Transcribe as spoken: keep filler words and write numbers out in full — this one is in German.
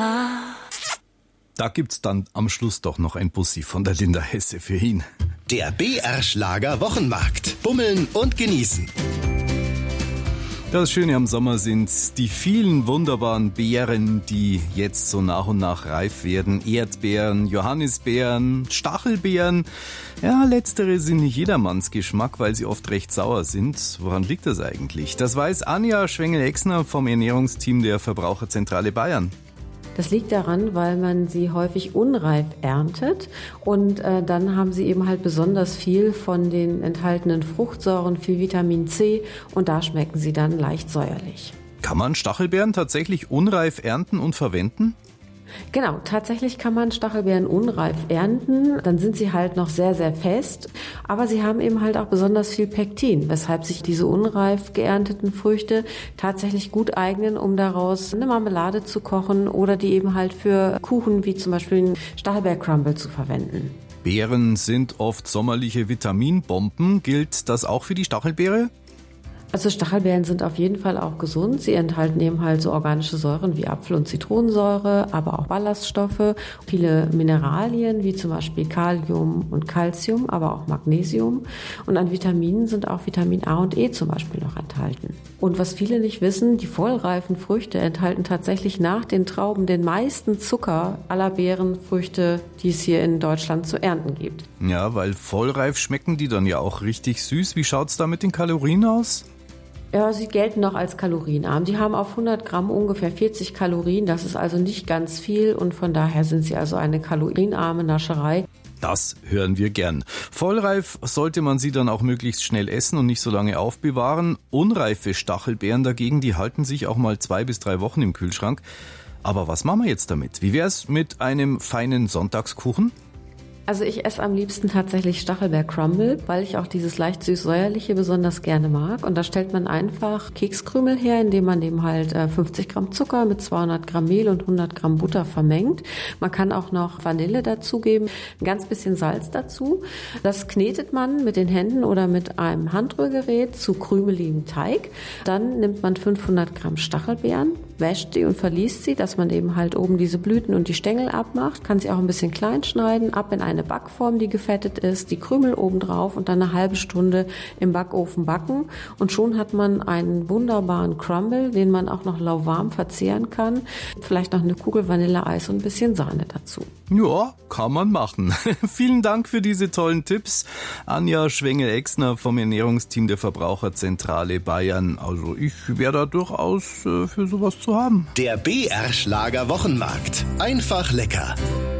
Da gibt's dann am Schluss doch noch ein Bussi von der Linda Hesse für ihn. Der B R-Schlager Wochenmarkt. Bummeln und genießen. Das Schöne am Sommer sind die vielen wunderbaren Beeren, die jetzt so nach und nach reif werden. Erdbeeren, Johannisbeeren, Stachelbeeren. Ja, letztere sind nicht jedermanns Geschmack, weil sie oft recht sauer sind. Woran liegt das eigentlich? Das weiß Anja Schwengel-Exner vom Ernährungsteam der Verbraucherzentrale Bayern. Das liegt daran, weil man sie häufig unreif erntet und äh, dann haben sie eben halt besonders viel von den enthaltenen Fruchtsäuren, viel Vitamin C und da schmecken sie dann leicht säuerlich. Kann man Stachelbeeren tatsächlich unreif ernten und verwenden? Genau, tatsächlich kann man Stachelbeeren unreif ernten, dann sind sie halt noch sehr, sehr fest, aber sie haben eben halt auch besonders viel Pektin, weshalb sich diese unreif geernteten Früchte tatsächlich gut eignen, um daraus eine Marmelade zu kochen oder die eben halt für Kuchen wie zum Beispiel einen Stachelbeer-Crumble zu verwenden. Beeren sind oft sommerliche Vitaminbomben. Gilt das auch für die Stachelbeere? Also Stachelbeeren sind auf jeden Fall auch gesund. Sie enthalten eben halt so organische Säuren wie Apfel- und Zitronensäure, aber auch Ballaststoffe, viele Mineralien wie zum Beispiel Kalium und Calcium, aber auch Magnesium. Und an Vitaminen sind auch Vitamin A und E zum Beispiel noch enthalten. Und was viele nicht wissen, die vollreifen Früchte enthalten tatsächlich nach den Trauben den meisten Zucker aller Beerenfrüchte, die es hier in Deutschland zu ernten gibt. Ja, weil vollreif schmecken die dann ja auch richtig süß. Wie schaut's da mit den Kalorien aus? Ja, sie gelten noch als kalorienarm. Die haben auf hundert Gramm ungefähr vierzig Kalorien. Das ist also nicht ganz viel und von daher sind sie also eine kalorienarme Nascherei. Das hören wir gern. Vollreif sollte man sie dann auch möglichst schnell essen und nicht so lange aufbewahren. Unreife Stachelbeeren dagegen, die halten sich auch mal zwei bis drei Wochen im Kühlschrank. Aber was machen wir jetzt damit? Wie wär's mit einem feinen Sonntagskuchen? Also ich esse am liebsten tatsächlich Stachelbeer-Crumble, weil ich auch dieses leicht süß-säuerliche besonders gerne mag. Und da stellt man einfach Kekskrümel her, indem man dem halt fünfzig Gramm Zucker mit zweihundert Gramm Mehl und hundert Gramm Butter vermengt. Man kann auch noch Vanille dazugeben, ein ganz bisschen Salz dazu. Das knetet man mit den Händen oder mit einem Handrührgerät zu krümeligem Teig. Dann nimmt man fünfhundert Gramm Stachelbeeren, wäscht sie und verliest sie, dass man eben halt oben diese Blüten und die Stängel abmacht. Kann sie auch ein bisschen klein schneiden, ab in eine Backform, die gefettet ist, die Krümel oben drauf und dann eine halbe Stunde im Backofen backen. Und schon hat man einen wunderbaren Crumble, den man auch noch lauwarm verzehren kann. Vielleicht noch eine Kugel Vanilleeis und ein bisschen Sahne dazu. Ja, kann man machen. Vielen Dank für diese tollen Tipps. Anja Schwengel-Exner vom Ernährungsteam der Verbraucherzentrale Bayern. Also ich wäre da durchaus äh, für sowas zu haben. Der B R-Schlager Wochenmarkt. Einfach lecker.